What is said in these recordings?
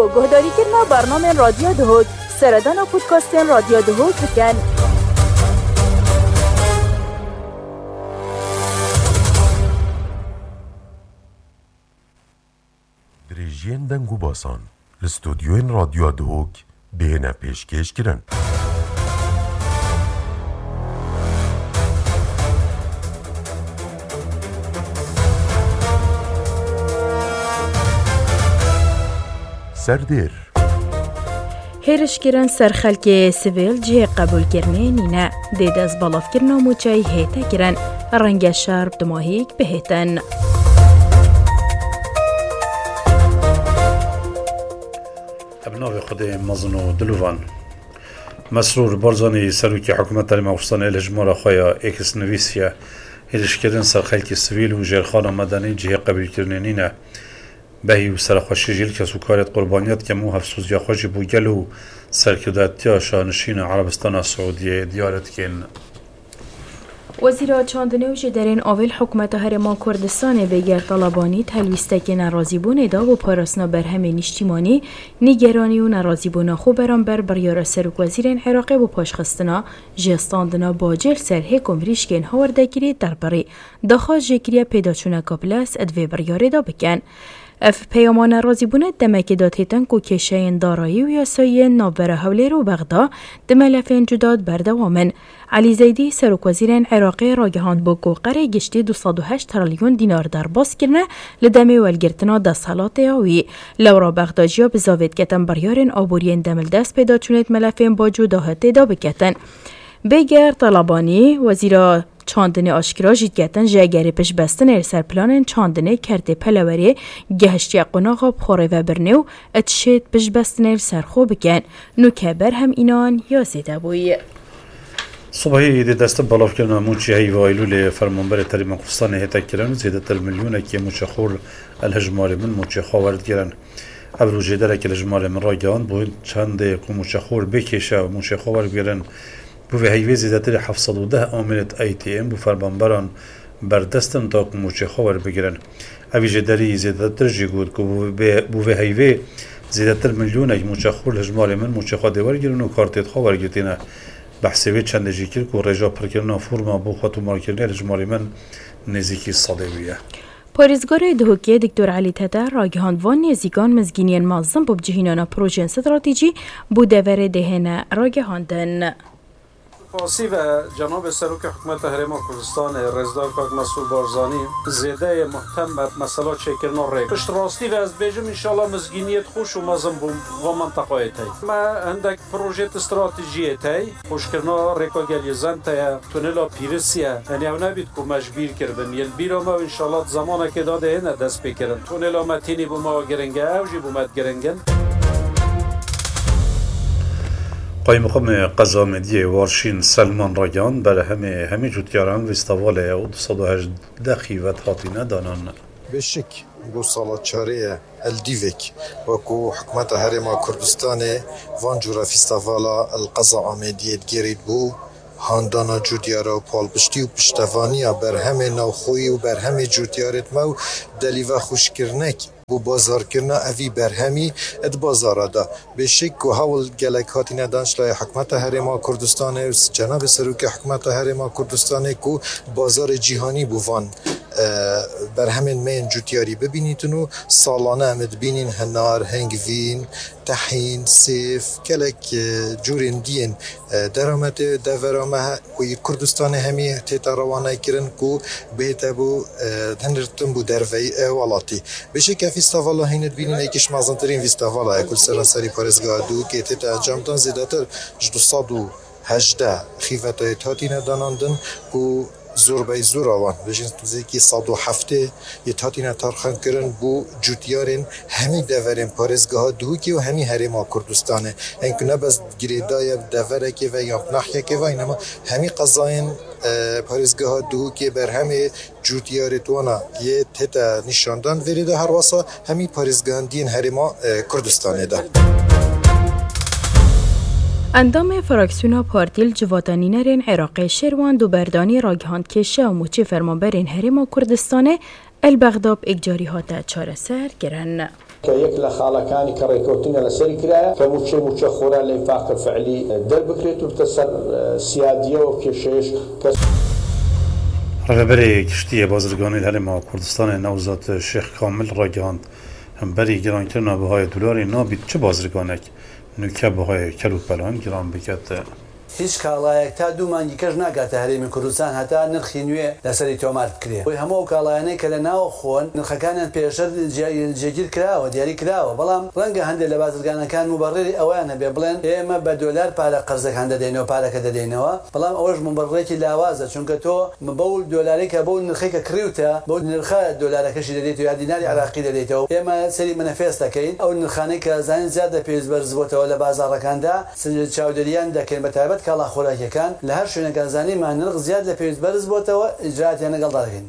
و گهداری کرنا برنامه رادیو دهوک سردان و پودکاست رادیو دهوک بکن. دریجین دنگو باسان لستودیوین رادیو دهوک بهنه پیشکش کرن. سردیر هرشکران سرخلک سویل جه قبول کرنه نینه دید از بالاف کرنا موچای هیتا کرن رنگ شرب دماهیک بهتن. ابناء خود مزن و دلوان مسرور بارزانی سروکی حکومت الموستان الهجمار خویا اکس نویسیا هرشکران سرخلک سویل و جرخان مدنی جه قبول کرنه نینه بهی و سرخوشی جیل کس و کارت قربانیت که مو هفسوزیا خوشی بو گلو سرکرداتیا شانشین عربستان سعودیه دیارت کن. وزیر چاندنه و جدرین آویل حکومت هرما کردستان بگر طالبانی تلویستک نرازی بون دا و پاراسنا برهم نشتیمانی نیگرانی و نرازی بون خوب برانبر بریار سروک وزیرین عراقی و پاشخستنا جستاندنا با جل سرهی کمریش کن هاوردگیری درباری داخل جگریه پیداچونه کابلس ادوی بریار دا بکن. اف پیامان رازی بونه دمک داتیتن کو کشین دارایی و یاسایی نابره حولی رو بغدا دملفین جداد بردوامن. علی زیدی سروک وزیرین عراقی راگهاند با گوقره گشتی 208 تریلیون دینار در باز کرنه لدمی والگرتنا دا سالات یاوی. لورا بغداجیا بزاوید کتن بریارین آبورین دمل دست پیدا چونید ملفین با جداهت دا بکتن. بگر طالبانی وزیر چاندنی آشکرا جید گتن جاگری پش بستن ارسر پلان چاندنی کرده پلوری گهشتی قناغا بخوره و برنو اتشید پش بستن ارسر خوب بکن نو که بر هم اینان یا زیده بوی. صبحی دست بالاف کردن موچی هی و ایلول فرمانبر تریم کردستان هیتا کردن زیده تر میلیونه که موچی خور الهجمار من موچی خواهرد کردن. ابرو جدره که الهجمار من را گان بود چند که موچی خور بکشه و موچی خواهرد کردن. بو في هيوي زيادتر 710 عاملة ATM بو فرمانبران بردستن تا که موچه خور بگیرن. اوی جدری زیادتر جیگود که بو في هيوي زیادتر میلیونه موچه خور هجمال من موچه خوا دیوار گیرن و کارتیت خور گیرتینه. بحثوی چند جیکر که رجا پرکرنا فرما بو خاتو مارکرنه هجمال من نزیکی صادویه. پاریزگار دهوکی دکتر علی تدر راگهاندوان نزیگان مزگینین مازم بو بجهینانا پروژه استراتژی بو دور دهنه راگهاندن. فاسی و جناب سروک حکومت هرما کردستان رزدار کاک مسئول بارزانی زیده مهتم بر مسئله چکرنا ریک پشت راستی و از بیجم انشالله مزگینیت خوش و مزم و منطقه تای ما هندک پروژه استراتژی تای خوش کرنا ریکا گلیزن تای تونلا پیرسیه یعنی او نبید که مجبیر کردن یل بیرا ما انشالله زمانه که داده اینه دست بکرن تونلا متینی بو ما گرنگه اوجی بو مد گرنگن قایم خم قضا مدی وارشین سلمان راگان برای همه جوتیاران و استواله و 218 خیوت هاتینه دانان. بشک بو سالات چاره الدیوک و کو حکومت هرما کردستان وان جورا فیستوالا القضا آمدیت گرید بو هاندانا جوتیارا و پالپشتی و پشتوانی بر همه نوخوی و بر همه جوتیارت مو دلیو خوش کرنک بو بازار کرنا اوی برهمی اد بازار دا بشک و هول گلک هاتینه دانشلای حکومت هرما کردستان و جناب سروک حکومت هرما کردستان کو بازار جهانی بوان بر همین من جوتیاری ببینیتونو سالانه امد بینین هنار هنگوین تحین سیف کلک جورین دین درامت دورامه کوی کردستان همی تیتا روانه کرن کو بیتا بو هنرتن بو دروی اوالاتی بشه فیستاوالا هیند بینین ایکش مازنترین فیستاوالا کل سراسری پارزگاه دو که تیتا انجام دان زیادتر 218 خیفتای تاتین داناندن کو زور بای زور آوان بجن توزیکی 107 یه تاتین تارخان کرن بو جوتیارن همی دورن پارزگاه دو که و همی هرما کردستانه اینکه نباز گریدای دوره که و یا ناحیه که و اینما همی قضاین پارزگاه دو که بر همه جوتیار توانا یه تتا نشاندن وریده هر واسه همی پارزگاه دین هرما کردستانه ده. اندام فراکسیونا پارتیل جواتانینرین عراقی شروان دو بردانی راگهاند کشه و موچی فرمانبرین هرما کردستانه البغداب اگجاری هاتا چاره سر گرن. كيك لخالكاني كريكوتنا لسركرا كموتشي خورا لإنفاق الفعلي دربكريت وبتسر سيادية وكيشيش ڕێبەرێ گشتیە بازرگانی هەرێما کوردستانی ناوزات شێخ کامل ڕاگەاند هەمبەری گرانکردنا بەهای دولاری نابێت چه بازرگانێک نوکە بەهای کەلوپەلان گران بکات. هیچ کاڵایەک تا دوو مانگی کەش ناگاتە هەرێمی کوردستان هەتا نرخی نوێ لەسەری تۆمار بکرێ. بۆی هەموو کاڵایانەی کە لە ناو خۆن نرخەکانیان پێشتر جێگیر کراوە دیاری کراوە بەڵام ڕەنگە هەندێک لە بازرگانەکان مبەڕێری ئەویان هەبێ بڵێن ئێمە بە دۆلار پارە قەرزەکان دەدەینەوە پارەکە دەدەینەوە بەڵام ئەوەش مبەڕێکی لاوازە چونکە تۆ بەو دۆلاری کە بەو نرخێکە کڕیوتە بەو نرخە دۆلارەکەشی دەدەیت و یا دیناری عراقی دەدەیتەوە ئێمە سەری منەفێس دەکەین ئەو نرخانەی کە زانین زیادە پێویست بەرز بۆتەوە لە بازاڕەکاندا چاودێریان دەکەین بە تایبەت کاڵا خۆراکیەکان لە هەر شوێنەکان زانیمان نرخ زیاد لە پێویست بەرز بۆتەوە ئیجراتیان لەگەڵ دەکەین.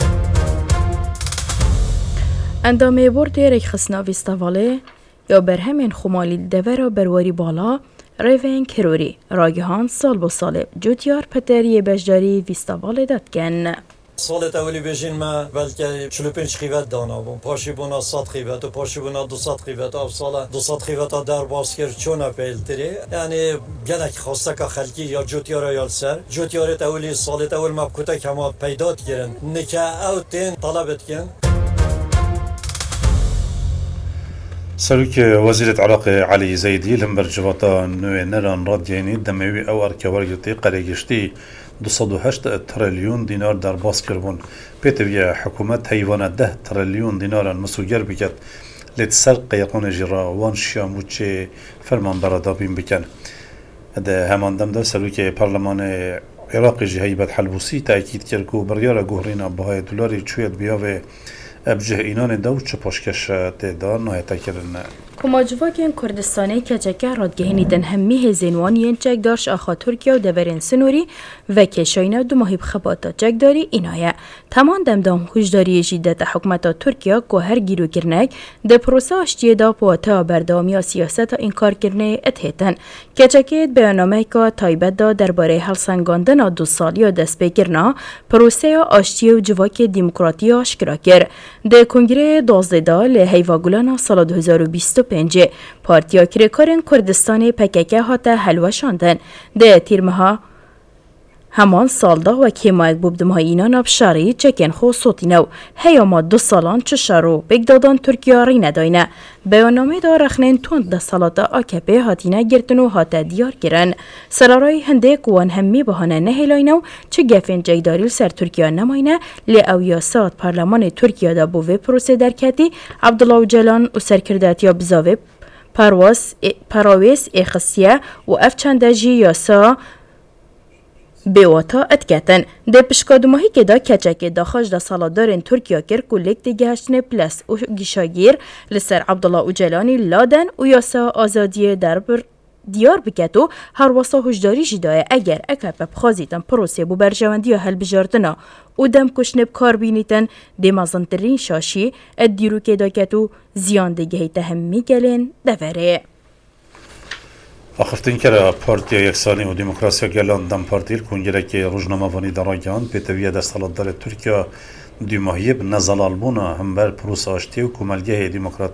ئەندامێ بۆردێرێک خستنا ویستاڤاڵێ یا بەرهەمێن خۆمالی دەڤەرە بەروەری باڵا ڕێڤێن کەرۆری ڕاگەهاند ساڵ بۆ ساڵێ جوتیار پەتەریە بەشداری ویستاڤاڵێ دەتکەن. سالت اولی بجین ما بلکه 45 خیوت دانا بون پاشی بونا 100 خیوت و پاشی بونا 200 خیوت و سال 200 خیوت در باسکر چون پیلتری یعنی گلک خواسته که خلکی یا جوتیار یا سر جوتیارت اولی سالت اول مبکوته که ما پیدات گیرن نکه او تین طلبت کن. سەرۆکی وەزیرێت عراقی عەلی زەیدی لەم بەرجەوەتە نوێ نەران ڕادگەیاندی دەمەوێ ئەو ئەرکەوەرگرتی قەرەگشتی 208 تریلیۆن دینار دەرباز کردبوون پێتەویە حکوومەت هەیوانە 10 تریلیۆن دیناران مسوگەر بکات لێت سەر قەیەقۆنێژی ڕاوان شیاموچێ فەرمانبەرەدابین بکەن. هەمان دەمدا سەرۆکی پەرلەمانی عێراقیژی هەیبەت حەلبوسی تاکید کرد و بڕیارە گۆڕینە بەهای دولاری چوێت بیاوێ ئەبجە ئینانی دا و چه پۆشکەش تێدا نایەتەکردن. کۆماجڤاکێن کوردستانی کەچەکە ڕادگەهێنیدن هەممی هێزێنوانیان چەکدار ئاخا تورکیا و دەڤەرێن سنووری و کێشاینە دومەهی بخەباتە چەکداری ئینایە تامان دەمدام هۆشداریەژی دەتە حکومەتە تورکیا کۆ هەر گیرۆکردنێک دە پرۆسە ئاشتیەدا پۆتە بەردەوامیە سیاسەتە ئینکارکردنێ ئەتهێتن کێچەکێت بەیانامەیەکە تایبەتدا دەربارەی هەڵسەنگاندنە دو ساڵیە دەستپێکردنا پرۆسەیە ئاشتیە و جڤاکی دیموکراتی ئاشکرا کرد. د کنگره 12 لی هیواگولان سال 2025 پارتیا کرێکارên کوردستانی PKK هاته هەلوەشاندن د تیرمەها هەمان ساڵدا وەک هێمایەک بوو بدمەهای ئینان ئابشاری چەکێن خۆ سۆتینە و هەیەما 2 ساڵان چ شەڕ و پێکدادان تورکیا ڕینەداینە بەیانامەیەدا رەخنێن تۆند دەسەڵاتە AKP هاتینە گرتن و هاتە دیارکردن سەرڕای هەندێک وان هەممی بەهانە نەهێلاینە و چ گەفێن جێکداری سەر تورکیا نەماینە لێ ئەو یاسات پارلەمانی تورکیادا بۆ vê پرۆسێ دەرکەتی عەبدوڵڵا ئۆجەلان و سەرکردەتیە بزاوێ پاراوێز ئێخسیە و ئەف چەندە ژی یاسا بێوەتا ئەتکەتن دە پشکادوماهیکێدا کەچەکێ داخۆش دە ساڵادارên تورکیا کرد و لێک دەگەهشتنێ پلەس و گیشاگیر لەسەر عەبدوڵڵا ئۆجەلانی لادەن و یاسا ئازادیە دەربر دیار بکەت و هەروەسا هۆشداریژی دایە ئەگەر ئەکەپە بخوازیتن پرۆسێ بۆ بەرژەوەندیە هەلبژاردنە و دەم کوشتنێ بکاربینیتن دێمەزنترین شاشی ئەت دیروکێداکەت و زیان دەگەهیتە هەممی گەلێن دەڤەرێ. ئاخفتنکەرە پارتیا یەکسانی و دیموکراسیا گەلان دەم پارتیل کۆنگرێکی ڕۆژنامەوانی دەڕاگەیاند پێتەویە دەسەڵاتدارە تورکیا دوماهیە بنەزەڵالبوونە هەمبەر پرۆسە ئاشتی و کۆمەلگەهی دیموکرات